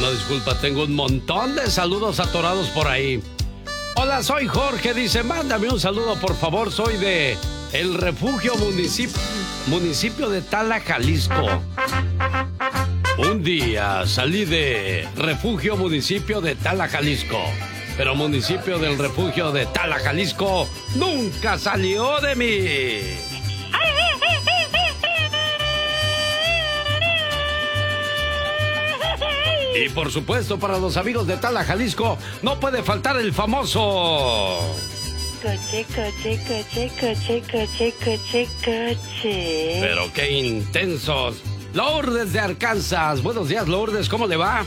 Una disculpa, tengo un montón de saludos atorados por ahí. Hola, soy Jorge, dice, mándame un saludo, por favor, soy de El Refugio municipio de Tala, Jalisco. Un día salí de Refugio municipio de Tala, Jalisco, pero municipio del Refugio de Tala, Jalisco nunca salió de mí. Y por supuesto, para los amigos de Tala, Jalisco, no puede faltar el famoso... Coche, coche, coche, coche, coche, coche, coche. Pero qué intensos. Lourdes de Arkansas. Buenos días, Lourdes, ¿cómo le va?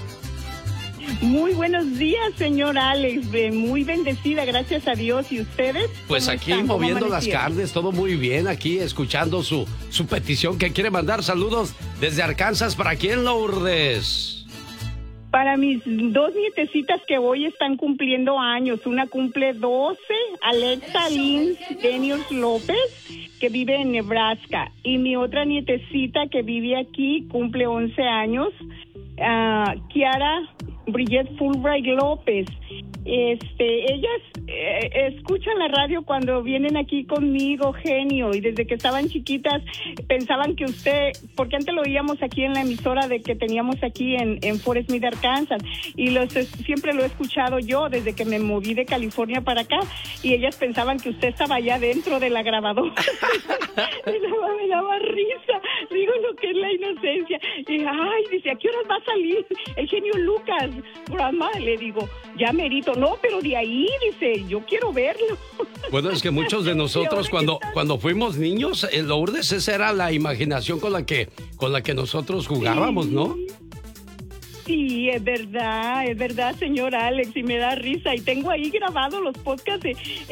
Muy buenos días, señor Alex. Muy bendecida, gracias a Dios. ¿Y ustedes? Pues aquí moviendo las carnes, todo muy bien. Aquí escuchando su petición que quiere mandar saludos desde Arkansas. ¿Para quién, Lourdes? Para mis dos nietecitas que hoy están cumpliendo años. Una cumple 12, Alexa Lynn Daniels López, que vive en Nebraska. Y mi otra nietecita que vive aquí cumple 11 años, Kiara Bridget Fulbright López. Ellas escuchan la radio cuando vienen aquí conmigo, genio, y desde que estaban chiquitas pensaban que usted, porque antes lo oíamos aquí en la emisora de que teníamos aquí en Forest Smith, Arkansas, y siempre lo he escuchado yo desde que me moví de California para acá, y ellas pensaban que usted estaba allá dentro de la grabadora. Me daba risa, digo lo que es la inocencia, y dice, ¿a qué horas va a salir el genio Lucas? Grandma, le digo, ya merito. No, pero de ahí, dice, yo quiero verlo. Bueno, es que muchos de nosotros cuando fuimos niños, Lourdes, esa era la imaginación con la que nosotros jugábamos, ¿no? Sí, es verdad, señor Alex, y me da risa. Y tengo ahí grabados los podcasts,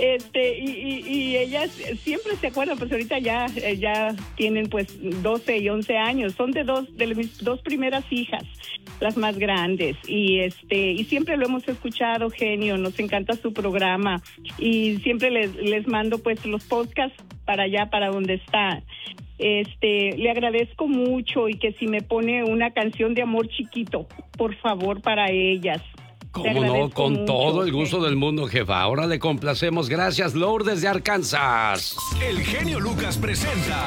y ellas siempre se acuerdan, pues ahorita ya tienen pues 12 y 11 años. Son de mis dos primeras hijas, las más grandes. Y siempre lo hemos escuchado, genio, nos encanta su programa. Y siempre les mando pues los podcasts para allá, para donde está. Le agradezco mucho, y que si me pone una canción de amor chiquito, por favor, para ellas. ¿Cómo no? Con mucho, todo el gusto del mundo, jefa. Ahora le complacemos. Gracias, Lourdes de Arkansas. El genio Lucas presenta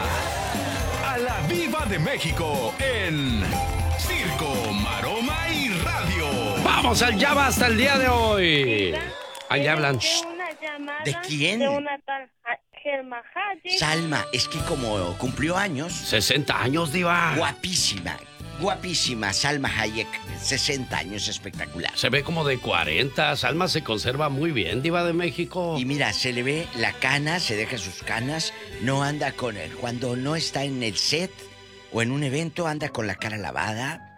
a la Diva de México en Circo, Maroma y Radio. ¡Vamos al Ya Basta el día de hoy! Allá hablan. ¿De quién? De una tal Salma Hayek. Salma, es que como cumplió años. 60 años, diva. Guapísima, Salma Hayek, 60 años, espectacular. Se ve como de 40, Salma se conserva muy bien, diva de México. Y mira, se le ve la cana, se deja sus canas, no anda con él. Cuando no está en el set o en un evento, anda con la cara lavada,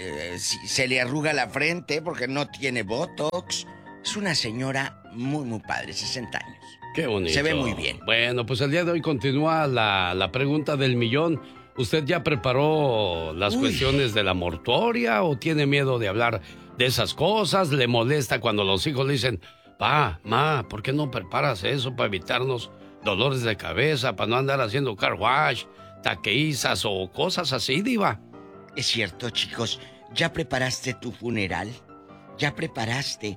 se le arruga la frente porque no tiene botox. Es una señora muy, muy padre, 60 años. Qué bonito. Se ve muy bien. Bueno, pues el día de hoy continúa la pregunta del millón. ¿Usted ya preparó las cuestiones de la mortuoria o tiene miedo de hablar de esas cosas? ¿Le molesta cuando los hijos le dicen, ma, ¿por qué no preparas eso para evitarnos dolores de cabeza, para no andar haciendo car wash, taqueizas o cosas así, diva? Es cierto, chicos. ¿Ya preparaste tu funeral? ¿Ya preparaste,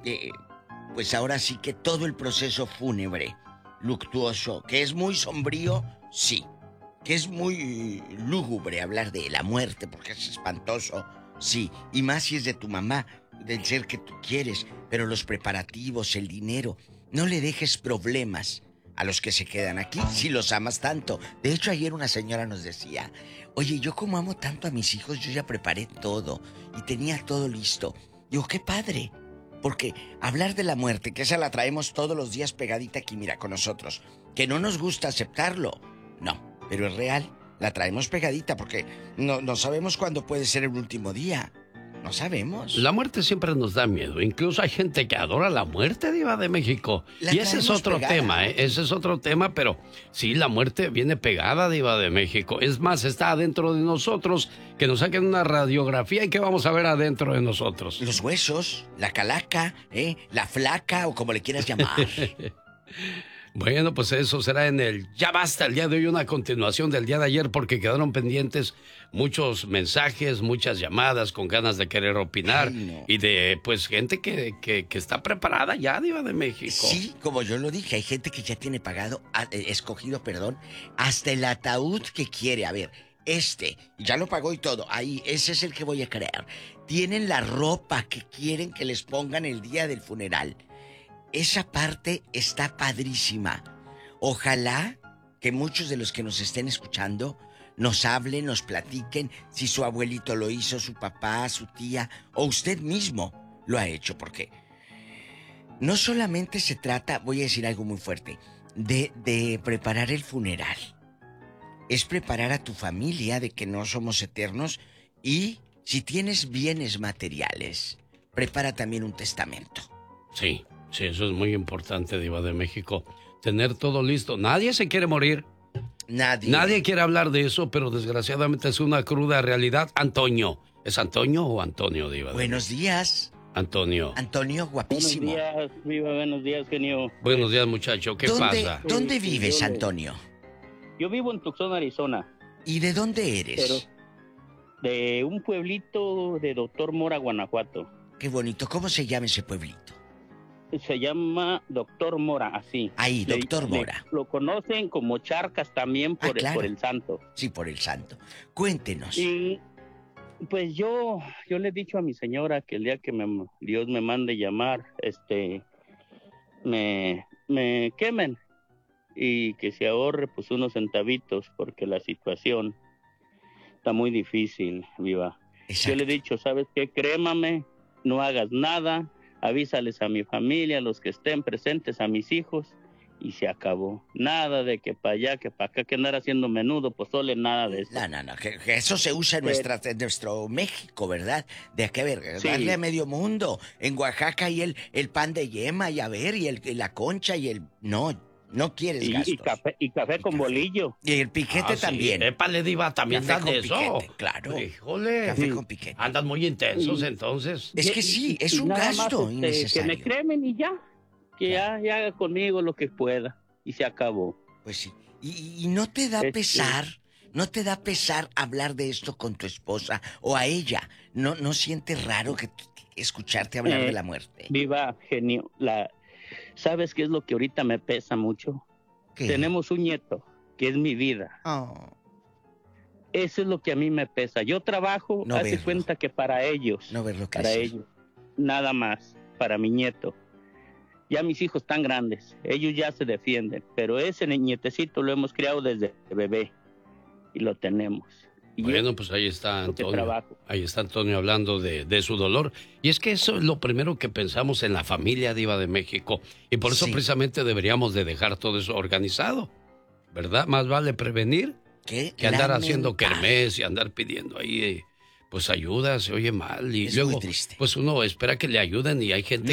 pues ahora sí que todo el proceso fúnebre, luctuoso, que es muy sombrío? Sí. Que es muy lúgubre hablar de la muerte porque es espantoso, sí, y más si es de tu mamá, del ser que tú quieres, pero los preparativos, el dinero, no le dejes problemas a los que se quedan aquí si los amas tanto. De hecho, ayer una señora nos decía, oye, yo como amo tanto a mis hijos, yo ya preparé todo y tenía todo listo. Digo, qué padre, porque hablar de la muerte, que esa la traemos todos los días pegadita aquí, mira, con nosotros, que no nos gusta aceptarlo, no. Pero es real, la traemos pegadita porque no sabemos cuándo puede ser el último día. No sabemos. La muerte siempre nos da miedo. Incluso hay gente que adora la muerte, diva de México. Y ese es otro tema, ¿eh? Ese es otro tema, pero sí, la muerte viene pegada, diva de México. Es más, está adentro de nosotros. Que nos saquen una radiografía y ¿qué vamos a ver adentro de nosotros? Los huesos, la calaca, la flaca o como le quieras llamar. Bueno, pues eso será en el Ya Basta el día de hoy, una continuación del día de ayer, porque quedaron pendientes muchos mensajes, muchas llamadas con ganas de querer opinar. Ay, no. Y de, pues, gente que está preparada ya, Diva de México. Sí, como yo lo dije, hay gente que ya tiene escogido, hasta el ataúd que quiere. A ver, ya lo pagó y todo. Ahí, ese es el que voy a creer. Tienen la ropa que quieren que les pongan el día del funeral. Esa parte está padrísima. Ojalá que muchos de los que nos estén escuchando nos hablen, nos platiquen si su abuelito lo hizo, su papá, su tía o usted mismo lo ha hecho, porque no solamente se trata, voy a decir algo muy fuerte, de preparar el funeral. Es preparar a tu familia de que no somos eternos, y si tienes bienes materiales, prepara también un testamento. Sí, eso es muy importante, Diva de México. Tener todo listo. Nadie se quiere morir. Nadie quiere hablar de eso, pero desgraciadamente es una cruda realidad. Antonio. ¿Es Antonio o Antonio, Diva? Buenos días. Antonio. Antonio, guapísimo. Buenos días, Viva, buenos días, genio. Buenos días, muchacho. ¿Qué pasa? ¿Dónde vives, Antonio? Yo vivo en Tucson, Arizona. ¿Y de dónde eres? De un pueblito de Doctor Mora, Guanajuato. Qué bonito. ¿Cómo se llama ese pueblito? Se llama Doctor Mora, así. Ahí, Doctor Mora. Lo conocen como Charcas también por el santo. Sí, por el santo. Cuéntenos. Y pues yo le he dicho a mi señora que el día que Dios me mande llamar, me quemen, y que se ahorre pues unos centavitos, porque la situación está muy difícil, Viva. Exacto. Yo le he dicho, ¿sabes qué? Crémame, no hagas nada, avísales a mi familia, a los que estén presentes, a mis hijos, y se acabó. Nada de que para allá, que para acá, que andar haciendo menudo, pozole, nada de eso. No, que eso se usa en nuestro México, ¿verdad? De acá, sí. Darle a medio mundo. En Oaxaca hay el pan de yema, y la concha, y el... No quieres gastos. Y café con bolillo. Y el piquete también. Sí. Épale, Diva, también dan de eso. Piquete, claro. Híjole. Café con piquete. Andan muy intensos, entonces. Es que sí, es un gasto innecesario. Que me cremen y ya. Que ya haga conmigo lo que pueda. Y se acabó. Pues sí. Y no te da pesar, no te da pesar hablar de esto con tu esposa o a ella. No sientes raro que escucharte hablar de la muerte. Viva, genio. ¿Sabes qué es lo que ahorita me pesa mucho? ¿Qué? Tenemos un nieto, que es mi vida. Oh. Eso es lo que a mí me pesa. Yo trabajo, hace cuenta que para ellos. No verlo crecer. Para ellos. Nada más, para mi nieto. Ya mis hijos están grandes, ellos ya se defienden, pero ese nietecito lo hemos criado desde bebé y lo tenemos. Y bueno, pues ahí está Antonio. Ahí está Antonio hablando de su dolor. Y es que eso es lo primero que pensamos en la familia, Diva de México. Y por eso precisamente deberíamos de dejar todo eso organizado, ¿verdad? Más vale prevenir que andar haciendo kermés y andar pidiendo ahí, pues ayuda, se oye mal. Y es luego, muy triste. pues uno espera que le ayuden y hay gente